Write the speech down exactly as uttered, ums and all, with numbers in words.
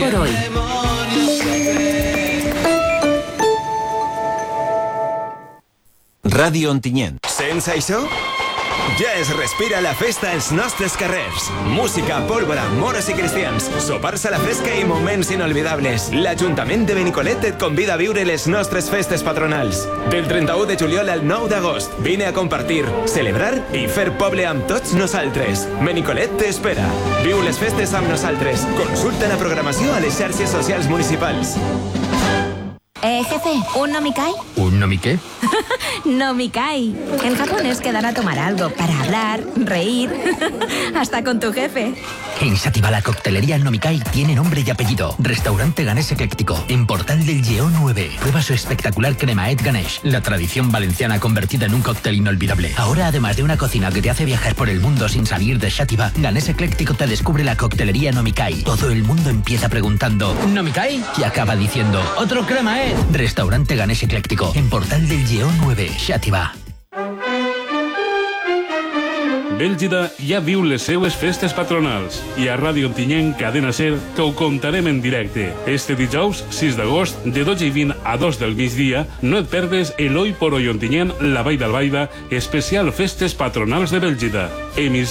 por hoy. Ràdio Ontinyent. Sents això? Ja es respira la festa als nostres carrers. Música, pólvora, moros i cristians, sopars a la fresca i moments inolvidables. L'Ajuntament de Benicolet et convida a viure les nostres festes patronals. Del trenta-u de juliol al nou d'agost. Vine a compartir, celebrar i fer poble amb tots nosaltres. Benicolet t'espera. Viu les festes amb nosaltres. Consulta la programació a les xarxes socials municipals. Eh, jefe, ¿un nomikai? ¿Un nomiqué? Nomikai. En japonés quedar a tomar algo para hablar, reír, hasta con tu jefe. En Xàtiva la coctelería Nomikai tiene nombre y apellido. Restaurante Ganés Ecléctico, en Portal del Lleó nueve. Prueba su espectacular cremaet Ganesh, la tradición valenciana convertida en un cóctel inolvidable. Ahora, además de una cocina que te hace viajar por el mundo sin salir de Xàtiva, Ganés Ecléctico te descubre la coctelería Nomikai. Todo el mundo empieza preguntando ¿Nomikai? Y acaba diciendo ¡otro cremaet! Restaurante Ganés Ecléctico, en Portal del Lleó nueve, Xàtiva. Bèlgida ja viu les seues festes patronals i a Ràdio Ontinyent Cadena Ser que ho contarem en directe. Este dijous, sis d'agost, de dotze i vint a dos del migdia, no et perdes el Hoy por Hoy Ontinyent, la Vall d'Albaida, especial Festes Patronals de Bèlgida. Emissió